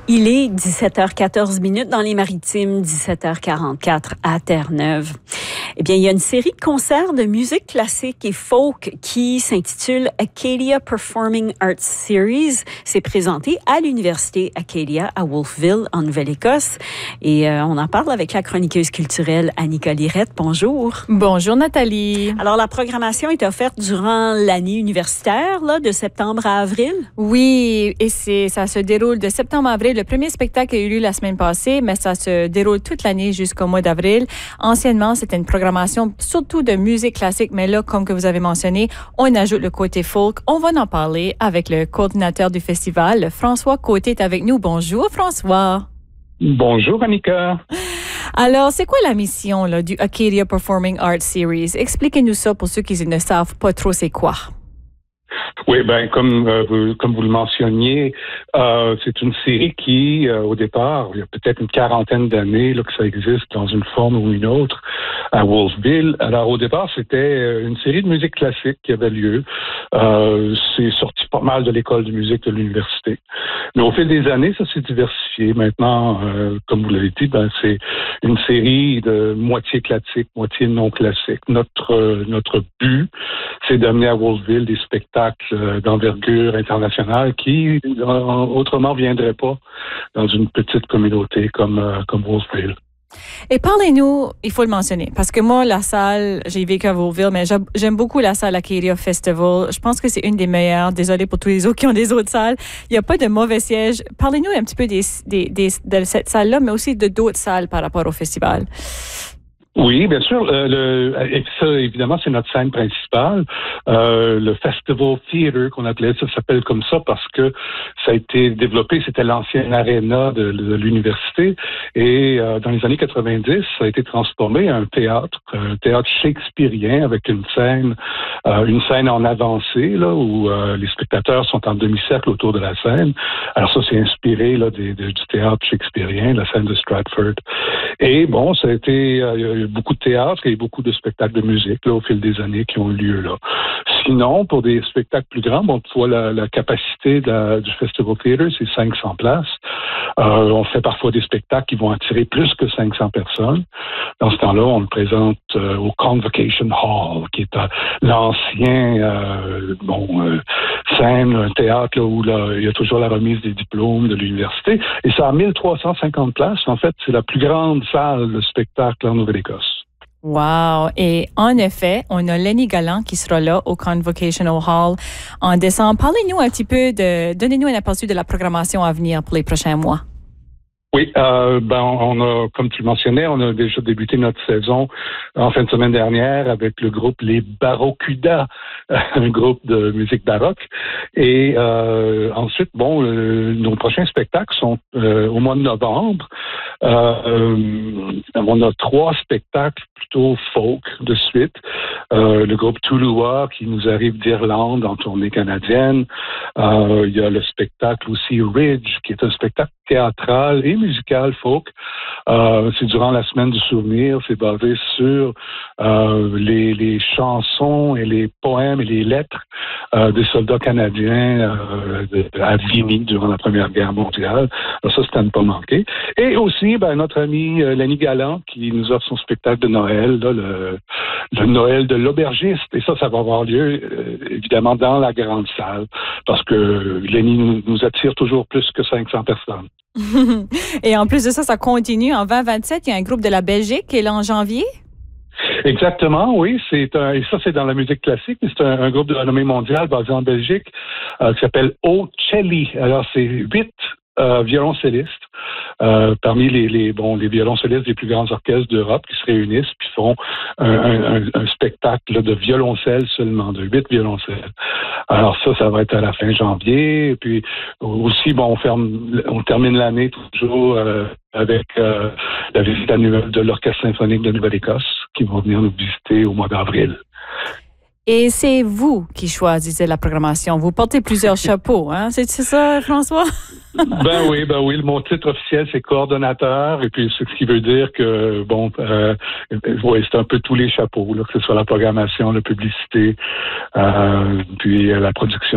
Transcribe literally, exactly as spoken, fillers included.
Il est dix-sept heures quatorze minutes dans les Maritimes, dix-sept heures quarante-quatre à Terre-Neuve. Eh bien, il y a une série de concerts de musique classique et folk qui s'intitule Acadia Performing Arts Series. C'est présenté à l'Université Acadia à Wolfville, en Nouvelle-Écosse. Et euh, on en parle avec la chroniqueuse culturelle Annika Lirette. Bonjour. Bonjour, Nathalie. Alors, la programmation est offerte durant l'année universitaire, là, de septembre à avril? Oui, et c'est, ça se déroule de septembre à avril. Le premier spectacle a eu lieu la semaine passée, mais ça se déroule toute l'année jusqu'au mois d'avril. Anciennement, c'était une programmation surtout de musique classique, mais là, comme que vous avez mentionné, on ajoute le côté folk. On va en parler avec le coordinateur du festival, François Côté est avec nous. Bonjour, François. Bonjour, Annika. Alors, c'est quoi la mission là, du Acadia Performing Arts Series? Expliquez-nous ça pour ceux qui ne savent pas trop c'est quoi. Oui, ben comme euh, vous, comme vous le mentionniez, euh, c'est une série qui, euh, au départ, il y a peut-être une quarantaine d'années là, que ça existe dans une forme ou une autre à Wolfville. Alors, au départ, c'était une série de musique classique qui avait lieu. Euh, c'est sorti pas mal de l'école de musique de l'université. Mais au fil des années, ça s'est diversifié. Maintenant, euh, comme vous l'avez dit, ben c'est une série de moitié classique, moitié non classique. Notre euh, notre but, c'est d'amener à Wolfville des spectacles d'envergure internationale qui, euh, autrement, ne viendraient pas dans une petite communauté comme, euh, comme Wolfville. Et parlez-nous, il faut le mentionner, parce que moi, la salle, j'ai vécu à Wolfville, mais j'aime beaucoup la salle Acadia Festival. Je pense que c'est une des meilleures. Désolée pour tous les autres qui ont des autres salles. Il n'y a pas de mauvais sièges. Parlez-nous un petit peu des, des, des, de cette salle-là, mais aussi de d'autres salles par rapport au festival. Oui, bien sûr. Euh, le, et ça, évidemment, c'est notre scène principale. Euh, le Festival Theatre, qu'on appelait, ça s'appelle comme ça parce que ça a été développé, c'était l'ancienne aréna de, de l'université. Et euh, dans les années quatre-vingt-dix, ça a été transformé en un théâtre, un théâtre shakespearien avec une scène, euh, une scène en avancée, là, où euh, les spectateurs sont en demi-cercle autour de la scène. Alors ça, c'est inspiré là, des, des, du théâtre shakespearien, la scène de Stratford. Et bon, ça a été... Euh, beaucoup de théâtre et beaucoup de spectacles de musique là, au fil des années qui ont eu lieu là. Sinon, pour des spectacles plus grands, bon, tu vois, la, la capacité de la, du Festival Theatre, c'est cinq cents places. Euh, on fait parfois des spectacles qui vont attirer plus que cinq cents personnes. Dans ce temps-là, on le présente euh, au Convocation Hall, qui est euh, l'ancien euh, bon, euh, scène, un théâtre là, où là, il y a toujours la remise des diplômes de l'université. Et ça a mille trois cent cinquante places. En fait, c'est la plus grande salle de spectacle en Nouvelle-Écosse. Wow! Et en effet, on a Lenny Gallant qui sera là au Convocational Hall en décembre. Parlez-nous un petit peu de... Donnez-nous un aperçu de la programmation à venir pour les prochains mois. Oui, euh, ben on a, comme tu le mentionnais, on a déjà débuté notre saison en fin de semaine dernière avec le groupe Les Barracudas, un groupe de musique baroque. Et euh, ensuite, bon, euh, nos prochains spectacles sont euh, au mois de novembre. Euh, on a trois spectacles plutôt folk de suite. Euh, le groupe Tuluwa qui nous arrive d'Irlande en tournée canadienne. Euh, il y a le spectacle aussi Ridge qui est un spectacle théâtral et musical folk. Euh, c'est durant la semaine du souvenir. C'est basé sur euh, les, les chansons et les poèmes et les lettres euh, des soldats canadiens euh, de, à Vimy durant la Première Guerre mondiale. Alors ça, c'est à ne pas manquer. Et aussi, ben, notre ami euh, Lenny Gallant qui nous offre son spectacle de Noël, là, le, le Noël de l'aubergiste. Et ça, ça va avoir lieu euh, évidemment dans la grande salle parce que Lenny nous, nous attire toujours plus que cinq cents personnes. Et en plus de ça, ça continue. En vingt vingt-sept, il y a un groupe de la Belgique qui est là en janvier. Exactement, oui. C'est un, et ça, c'est dans la musique classique, mais c'est un, un groupe de renommée mondiale basé en Belgique euh, qui s'appelle Ocelli. Alors, c'est huit euh, violoncellistes euh, parmi les, les, bon, les violoncellistes des plus grands orchestres d'Europe qui se réunissent puis font un, un, un spectacle là, de violoncelle seulement, de huit violoncelles. Alors ça, ça va être à la fin janvier. Et puis aussi, bon, on ferme, on termine l'année toujours euh, avec euh, la visite annuelle de l'Orchestre symphonique de Nouvelle-Écosse qui vont venir nous visiter au mois d'avril. Et c'est vous qui choisissez la programmation. Vous portez plusieurs chapeaux, hein? C'est ça, François? Ben oui, ben oui. Mon titre officiel, c'est coordonnateur. Et puis, ce qui veut dire que, bon, euh, ouais, c'est un peu tous les chapeaux, là, que ce soit la programmation, la publicité, euh, puis la production.